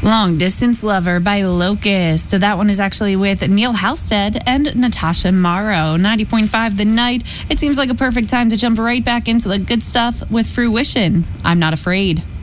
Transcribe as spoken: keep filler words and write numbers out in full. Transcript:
Long Distance Lover by Locust. So that one is actually with Neil Halstead and Natasha Morrow. ninety point five The Night. It seems like a perfect time to jump right back into the good stuff with Fruition. I'm Not Afraid.